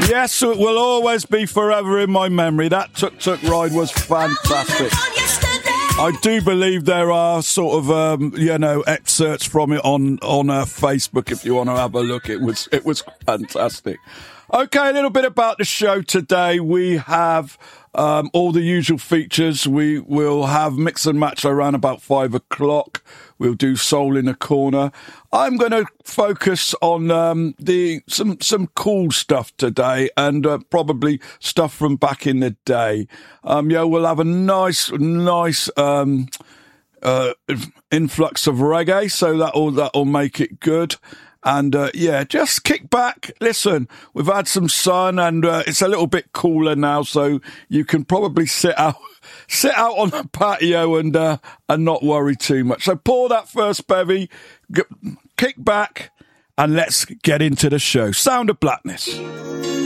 Yes, it will always be forever in my memory. That Tuk Tuk ride was fantastic. I do believe there are sort of, excerpts from it on Facebook if you want to have a look. It was fantastic. Okay, a little bit about the show today. We have all the usual features. We will have mix and match around about 5 o'clock. We'll do Soul in the Corner. I'm going to focus on some cool stuff today and probably stuff from back in the day. We'll have a nice influx of reggae, so that'll make it good. And, just kick back. Listen, we've had some sun and it's a little bit cooler now, so you can probably sit out on the patio and not worry too much. So pour that first bevy, kick back, and let's get into the show. Sound of Blackness.